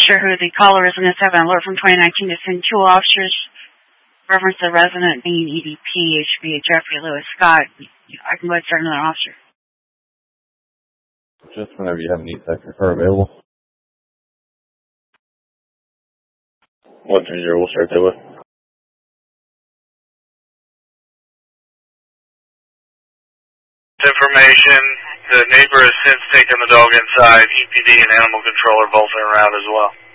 sure who the caller is, and it's have an alert from 2019 to send 2 officers. Reference the resident being EDP. It should be Jeffrey Lewis Scott. I can go ahead and start another officer. Just whenever you have an E-Sector car available. 130, we'll start that with. Information, the neighbor has since taken the dog inside. EPD and animal control are both en route as well.